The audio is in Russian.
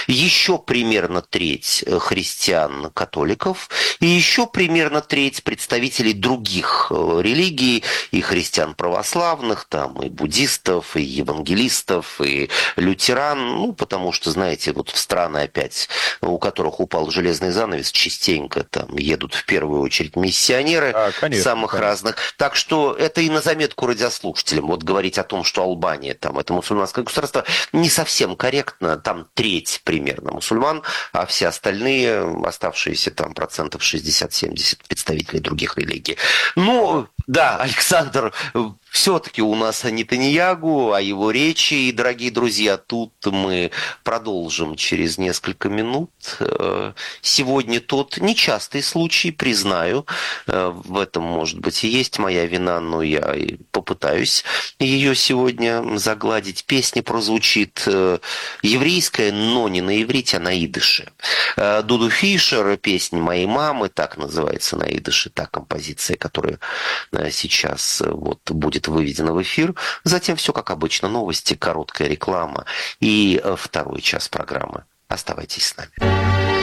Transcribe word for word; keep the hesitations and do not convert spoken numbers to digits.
еще примерно треть христиан-католиков и еще примерно треть представителей других религий, и христиан православных, там, и буддистов, и евангелистов, и лютеран, ну, потому что, знаете, вот в страны опять, у которых упал железный занавес, частенько там едут в первую очередь миссионеры А, конечно, самых конечно. разных. Так что это и на заметку радиослушателям. Вот говорить о том, что Албания, там, это мусульманское государство, не совсем корректно. Там треть примерно мусульман, а все остальные, оставшиеся там процентов шестьдесят-семьдесят представителей других религий. Ну, да, Александр, все-таки у нас о Нетаньягу, о его речи. И, дорогие друзья, тут мы продолжим через несколько минут. Сегодня тот нечастый случай, признаю. В этом, может быть, и есть моя вина, но я и попытаюсь ее сегодня загладить. Песня прозвучит еврейская, но не на иврите, а на идыше. Дуду Фишер, песня моей мамы, так называется на идыше, та композиция, которая сейчас вот будет выведена в эфир. Затем все как обычно, новости, короткая реклама и второй час программы. Оставайтесь с нами.